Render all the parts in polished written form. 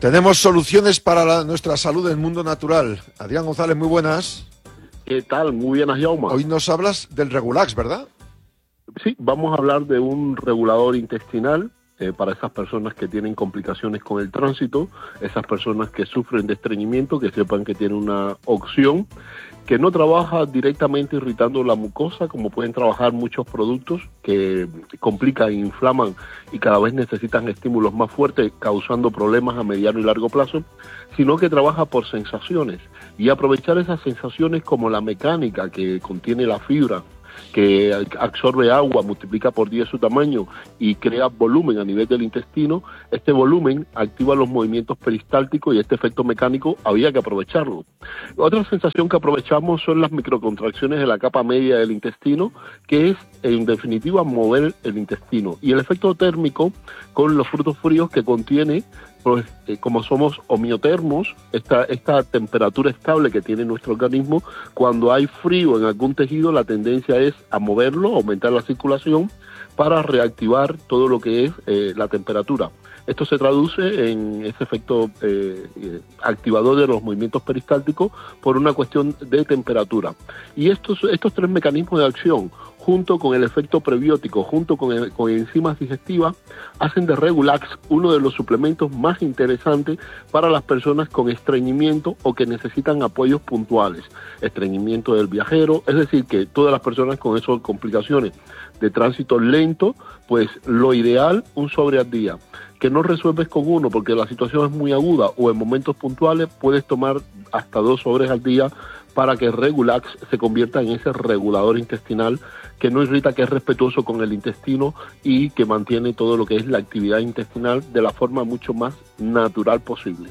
Tenemos soluciones para nuestra salud en el mundo natural. Adrián González, muy buenas. ¿Qué tal? Muy buenas, Jaume. Hoy nos hablas del Regulax, ¿verdad? Sí, vamos a hablar de un regulador intestinal para esas personas que tienen complicaciones con el tránsito, esas personas que sufren de estreñimiento, que sepan que tienen una opción que no trabaja directamente irritando la mucosa, como pueden trabajar muchos productos que complican, inflaman y cada vez necesitan estímulos más fuertes, causando problemas a mediano y largo plazo, sino que trabaja por sensaciones y aprovechar esas sensaciones como la mecánica que contiene la fibra, que absorbe agua, multiplica por 10 su tamaño y crea volumen a nivel del intestino. Este volumen activa los movimientos peristálticos y este efecto mecánico había que aprovecharlo. Otra sensación que aprovechamos son las microcontracciones de la capa media del intestino, que es en definitiva mover el intestino, y el efecto térmico con los frutos fríos que contiene. Pues, como somos homeotermos, esta temperatura estable que tiene nuestro organismo, cuando hay frío en algún tejido, la tendencia es a moverlo, aumentar la circulación para reactivar todo lo que es la temperatura. Esto se traduce en ese efecto activador de los movimientos peristálticos por una cuestión de temperatura. Y estos tres mecanismos de acción, junto con el efecto prebiótico, junto con enzimas digestivas, hacen de Regulax uno de los suplementos más interesantes para las personas con estreñimiento o que necesitan apoyos puntuales. Estreñimiento del viajero, es decir, que todas las personas con esas complicaciones de tránsito lento, pues lo ideal, un sobre al día. Que no resuelves con uno porque la situación es muy aguda o en momentos puntuales, puedes tomar hasta 2 sobres al día para que Regulax se convierta en ese regulador intestinal que no irrita, que es respetuoso con el intestino y que mantiene todo lo que es la actividad intestinal de la forma mucho más natural posible.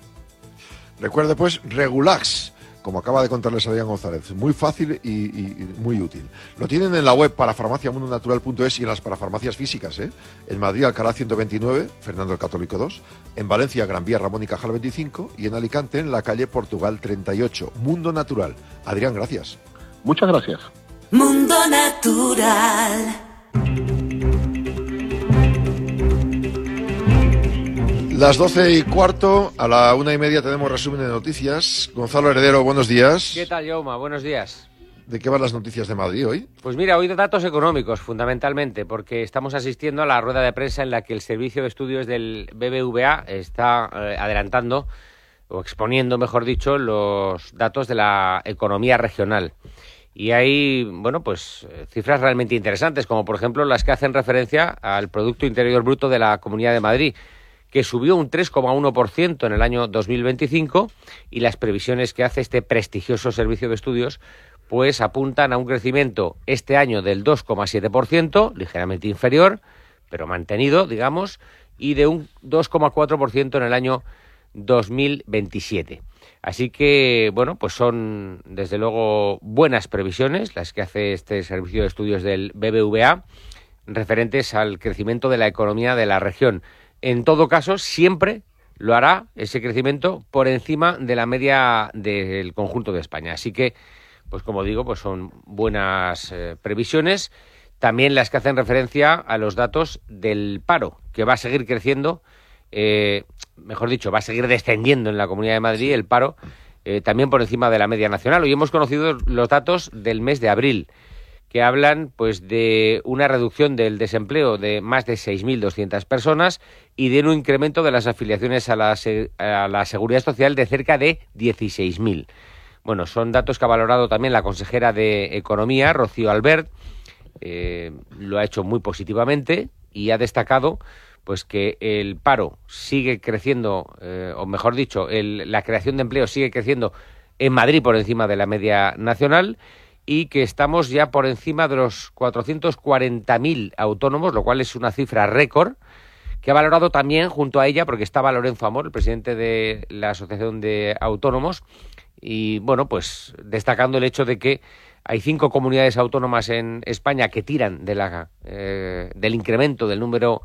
Recuerde pues, Regulax, como acaba de contarles Adrián González, muy fácil y muy útil. Lo tienen en la web parafarmaciamundonatural.es y en las parafarmacias físicas, en Madrid, Alcalá 129, Fernando el Católico 2, en Valencia, Gran Vía, Ramón y Cajal 25, y en Alicante, en la calle Portugal 38. Mundo Natural. Adrián, gracias. Muchas gracias. Mundo Natural. Las 12:15, a la 1:30 tenemos resumen de noticias. Gonzalo Heredero, buenos días. ¿Qué tal, Jaume? Buenos días. ¿De qué van las noticias de Madrid hoy? Pues mira, hoy de datos económicos, fundamentalmente, porque estamos asistiendo a la rueda de prensa en la que el Servicio de Estudios del BBVA está adelantando, o exponiendo, mejor dicho, los datos de la economía regional. Y hay, bueno, pues cifras realmente interesantes, como por ejemplo las que hacen referencia al Producto Interior Bruto de la Comunidad de Madrid, que subió un 3,1% en el año 2025, y las previsiones que hace este prestigioso servicio de estudios pues apuntan a un crecimiento este año del 2,7%, ligeramente inferior, pero mantenido, digamos, y de un 2,4% en el año 2027. Así que, bueno, pues son desde luego buenas previsiones las que hace este servicio de estudios del BBVA referentes al crecimiento de la economía de la región. En todo caso, siempre lo hará ese crecimiento por encima de la media del conjunto de España. Así que, pues como digo, pues son buenas previsiones. También las que hacen referencia a los datos del paro, que va a seguir creciendo, mejor dicho, va a seguir descendiendo en la Comunidad de Madrid el paro, también por encima de la media nacional. Hoy hemos conocido los datos del mes de abril, que hablan pues de una reducción del desempleo de más de 6.200 personas y de un incremento de las afiliaciones a la Seguridad Social de cerca de 16.000. Bueno, son datos que ha valorado también la consejera de Economía, Rocío Albert. Lo ha hecho muy positivamente y ha destacado pues que el paro sigue creciendo, o mejor dicho, la creación de empleo sigue creciendo en Madrid por encima de la media nacional, y que estamos ya por encima de los 440.000 autónomos, lo cual es una cifra récord, que ha valorado también junto a ella, porque estaba Lorenzo Amor, el presidente de la Asociación de Autónomos, y bueno, pues destacando el hecho de que hay 5 comunidades autónomas en España que tiran del incremento del número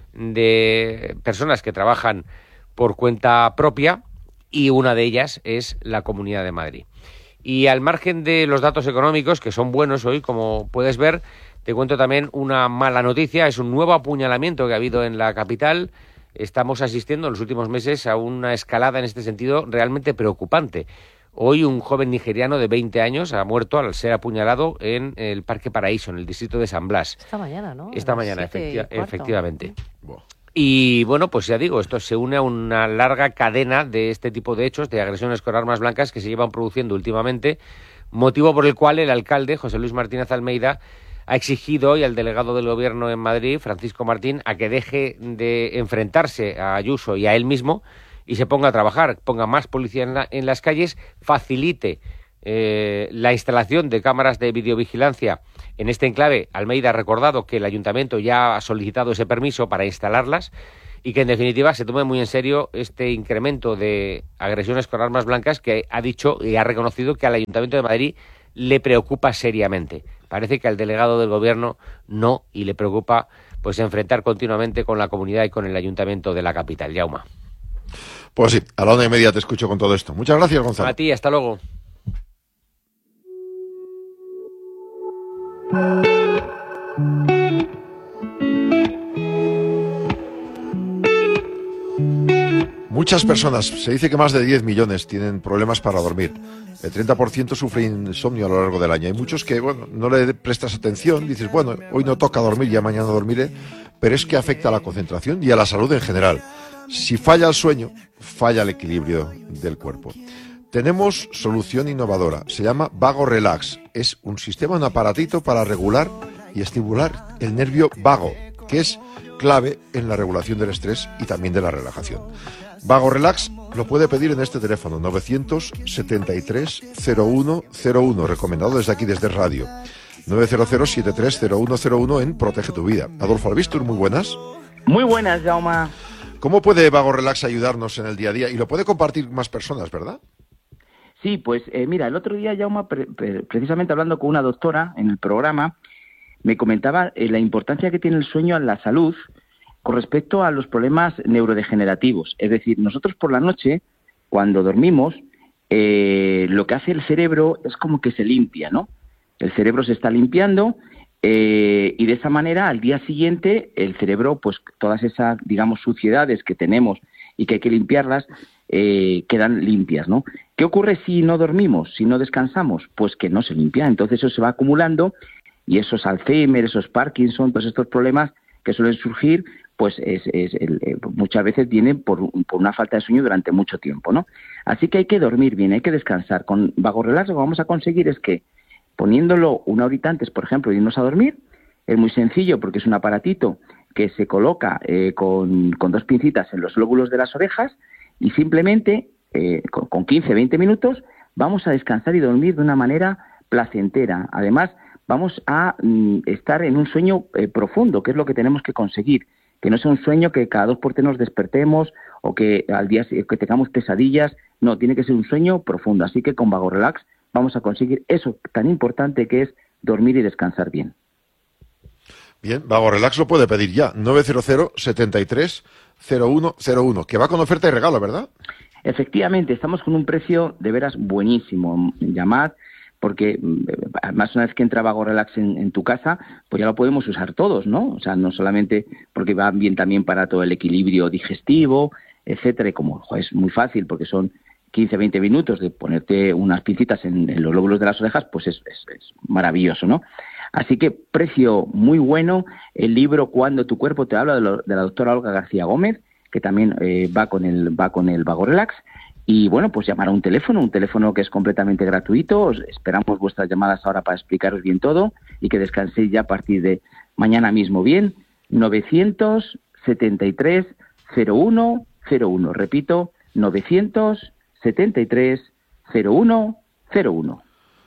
de personas que trabajan por cuenta propia, y una de ellas es la Comunidad de Madrid. Y al margen de los datos económicos, que son buenos hoy, como puedes ver, te cuento también una mala noticia. Es un nuevo apuñalamiento que ha habido en la capital, estamos asistiendo en los últimos meses a una escalada en este sentido realmente preocupante. Hoy un joven nigeriano de 20 años ha muerto al ser apuñalado en el Parque Paraíso, en el distrito de San Blas. Esta mañana, ¿no? Esta mañana, efectivamente. Buah. Y bueno, pues ya digo, esto se une a una larga cadena de este tipo de hechos, de agresiones con armas blancas que se llevan produciendo últimamente, motivo por el cual el alcalde, José Luis Martínez Almeida, ha exigido hoy al delegado del Gobierno en Madrid, Francisco Martín, a que deje de enfrentarse a Ayuso y a él mismo y se ponga a trabajar, ponga más policía en las calles, facilite la instalación de cámaras de videovigilancia en este enclave. Almeida ha recordado que el ayuntamiento ya ha solicitado ese permiso para instalarlas y que en definitiva se tome muy en serio este incremento de agresiones con armas blancas que ha dicho y ha reconocido que al Ayuntamiento de Madrid le preocupa seriamente. Parece que al delegado del Gobierno no, y le preocupa pues enfrentar continuamente con la comunidad y con el Ayuntamiento de la capital. Yauma. Pues sí, a la 1:30 te escucho con todo esto. Muchas gracias, Gonzalo. A ti, hasta luego. Muchas personas, se dice que más de 10 millones tienen problemas para dormir. El 30% sufre insomnio a lo largo del año. Hay muchos que, bueno, no le prestas atención, dices, bueno, hoy no toca dormir, ya mañana dormiré, pero es que afecta a la concentración y a la salud en general. Si falla el sueño, falla el equilibrio del cuerpo. Tenemos solución innovadora, se llama Vago Relax. Es un sistema, un aparatito para regular y estimular el nervio vago, que es clave en la regulación del estrés y también de la relajación. Vago Relax lo puede pedir en este teléfono, 973-0101, recomendado desde aquí, desde radio. 900-730101 en Protege tu Vida. Adolfo Albistur, muy buenas. Muy buenas, Jaume. ¿Cómo puede Vago Relax ayudarnos en el día a día? Y lo puede compartir más personas, ¿verdad? Sí, pues mira, el otro día, Jaume, precisamente hablando con una doctora en el programa, me comentaba la importancia que tiene el sueño en la salud con respecto a los problemas neurodegenerativos. Es decir, nosotros por la noche, cuando dormimos, lo que hace el cerebro es como que se limpia, ¿no? El cerebro se está limpiando y de esa manera, al día siguiente, el cerebro, pues todas esas, digamos, suciedades que tenemos y que hay que limpiarlas, quedan limpias, ¿no? ¿Qué ocurre si no dormimos, si no descansamos? Pues que no se limpia, entonces eso se va acumulando y esos Alzheimer, esos Parkinson, todos estos problemas que suelen surgir, pues muchas veces vienen por una falta de sueño durante mucho tiempo, ¿no? Así que hay que dormir bien, hay que descansar. Con Vago Relax lo que vamos a conseguir es que, poniéndolo una horita antes, por ejemplo, de irnos a dormir, es muy sencillo porque es un aparatito que se coloca con 2 pincitas en los lóbulos de las orejas y simplemente con 15-20 minutos vamos a descansar y dormir de una manera placentera. Además, vamos a estar en un sueño profundo, que es lo que tenemos que conseguir. Que no sea un sueño que cada 2x3 nos despertemos o que al día que tengamos pesadillas. No, tiene que ser un sueño profundo. Así que con Vago Relax vamos a conseguir eso tan importante que es dormir y descansar bien. Bien, Vago Relax lo puede pedir ya. 900-73-0101, que va con oferta y regalo, ¿verdad? Efectivamente, estamos con un precio de veras buenísimo. Llamad, porque además una vez que entra Vago Relax en tu casa, pues ya lo podemos usar todos, ¿no? O sea, no solamente porque va bien también para todo el equilibrio digestivo, etcétera, y como es muy fácil porque son 15-20 minutos de ponerte unas pincitas en los lóbulos de las orejas, pues es maravilloso, ¿no? Así que precio muy bueno. El libro Cuando tu cuerpo te habla, de la doctora Olga García Gómez, que también va con el Vago Relax. Y bueno, pues llamar a un teléfono que es completamente gratuito. Esperamos vuestras llamadas ahora para explicaros bien todo y que descanséis ya a partir de mañana mismo bien. 973-0101. Repito, 973-0101.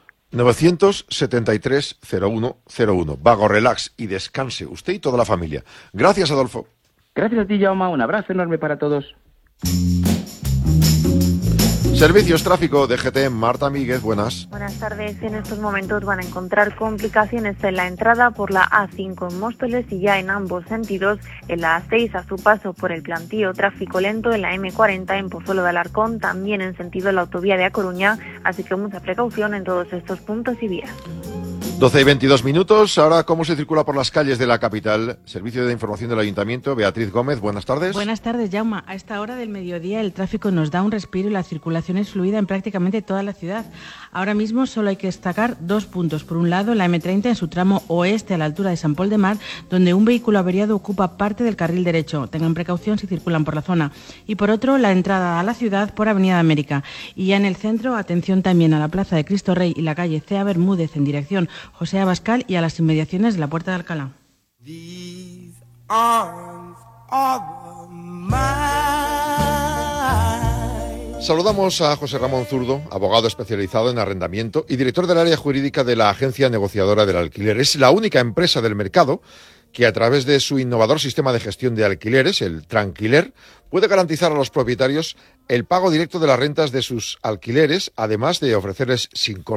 973-0101. Vago Relax y descanse usted y toda la familia. Gracias, Adolfo. Gracias a ti, Jaume. Un abrazo enorme para todos. Servicios tráfico de GT, Marta Míguez, buenas. Buenas tardes. En estos momentos van a encontrar complicaciones en la entrada por la A5 en Móstoles y ya en ambos sentidos, en la A6 a su paso por el Plantío, tráfico lento en la M40 en Pozuelo de Alarcón, también en sentido la autovía de A Coruña, así que mucha precaución en todos estos puntos y vías. 12 y 22 minutos. Ahora, ¿cómo se circula por las calles de la capital? Servicio de Información del Ayuntamiento, Beatriz Gómez, buenas tardes. Buenas tardes, Jaume. A esta hora del mediodía el tráfico nos da un respiro y la circulación es fluida en prácticamente toda la ciudad. Ahora mismo solo hay que destacar 2 puntos. Por un lado, la M30 en su tramo oeste a la altura de San Pol de Mar, donde un vehículo averiado ocupa parte del carril derecho. Tengan precaución si circulan por la zona. Y por otro, la entrada a la ciudad por Avenida de América. Y ya en el centro, atención también a la Plaza de Cristo Rey y la calle Cea Bermúdez en dirección José Abascal y a las inmediaciones de la Puerta de Alcalá. Saludamos a José Ramón Zurdo, abogado especializado en arrendamiento y director del área jurídica de la Agencia Negociadora del Alquiler. Es la única empresa del mercado que a través de su innovador sistema de gestión de alquileres, el Tranquiler, puede garantizar a los propietarios el pago directo de las rentas de sus alquileres, además de ofrecerles sin coste